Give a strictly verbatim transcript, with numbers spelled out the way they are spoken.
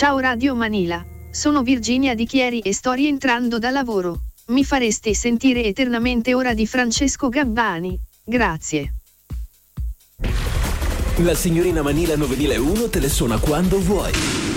Ciao Radio Manila, sono Virginia di Chieri e sto rientrando da lavoro. Mi fareste sentire eternamente Ora di Francesco Gabbani, grazie. La signorina Manila nove mila uno te le suona quando vuoi.